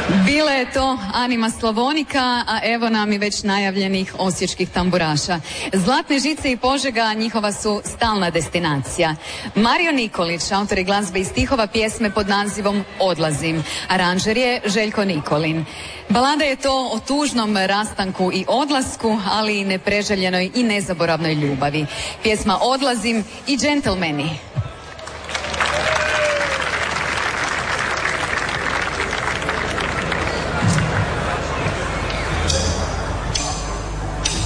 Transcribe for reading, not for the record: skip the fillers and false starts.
Bila je to Anima Slavonika, a evo nam i već najavljenih osječkih tamburaša. Zlatne žice i Požega njihova su stalna destinacija. Mario Nikolić, autor je glazbe i stihova pjesme pod nazivom Odlazim. Aranžer je Željko Nikolin. Balada je to o tužnom rastanku i odlasku, ali i nepreželjenoj i nezaboravnoj ljubavi. Pjesma Odlazim i Džentlmeni.